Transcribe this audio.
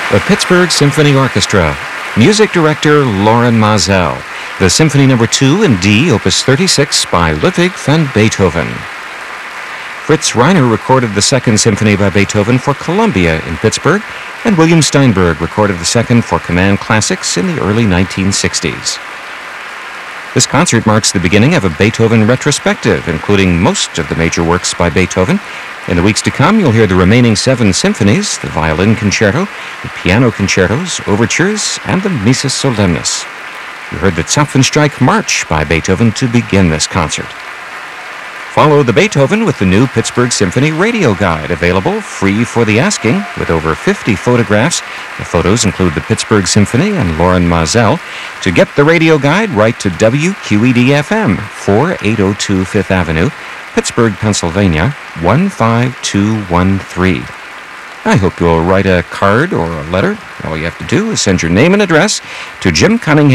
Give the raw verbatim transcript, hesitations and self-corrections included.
The Pittsburgh Symphony Orchestra. Music director Loren Maazel. The Symphony Number two in D, Opus thirty-six by Ludwig van Beethoven. Fritz Reiner recorded the Second Symphony by Beethoven for Columbia in Pittsburgh, and William Steinberg recorded the Second for Command Classics in the early nineteen sixties. This concert marks the beginning of a Beethoven retrospective, including most of the major works by Beethoven. In the weeks to come, you'll hear the remaining seven symphonies, the violin concerto, the piano concertos, overtures, and the Missa Solemnis. You heard the Zapfenstreich March by Beethoven to begin this concert. Follow the Beethoven with the new Pittsburgh Symphony Radio Guide, available free for the asking, with over fifty photographs. The photos include the Pittsburgh Symphony and Loren Maazel. To get the radio guide, write to W Q E D F M, forty-eight oh two Fifth Avenue, Pittsburgh, Pennsylvania, one five two one three. I hope you'll write a card or a letter. All you have to do is send your name and address to Jim Cunningham.